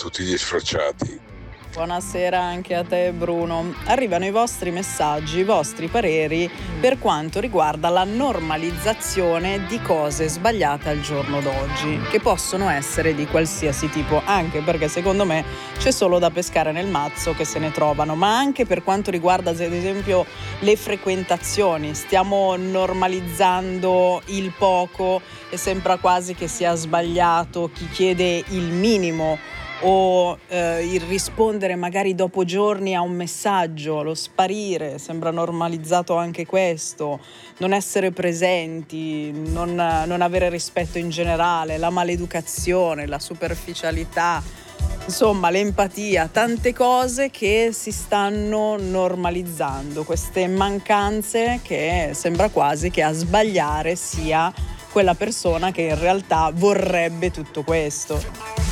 tutti gli sfracciati. Buonasera anche a te Bruno. Arrivano i vostri messaggi, i vostri pareri per quanto riguarda la normalizzazione di cose sbagliate al giorno d'oggi, che possono essere di qualsiasi tipo, anche perché secondo me c'è solo da pescare nel mazzo che se ne trovano, ma anche per quanto riguarda ad esempio le frequentazioni. Stiamo normalizzando il poco e sembra quasi che sia sbagliato chi chiede il minimo o il rispondere magari dopo giorni a un messaggio, lo sparire, sembra normalizzato anche questo, non essere presenti, non avere rispetto in generale, la maleducazione, la superficialità, insomma l'empatia, tante cose che si stanno normalizzando, queste mancanze che sembra quasi che a sbagliare sia quella persona che in realtà vorrebbe tutto questo.